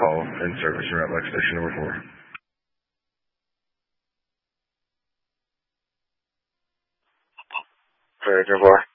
call in service. You're at Lex Station number 4. Very good,